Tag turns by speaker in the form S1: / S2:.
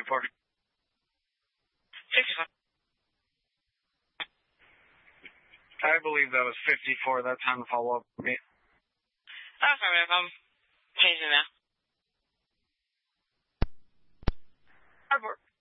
S1: 54.
S2: 54.
S1: I believe that was 54. That's time to follow up with me.
S2: Affirmative. I'm paging now.
S1: Report.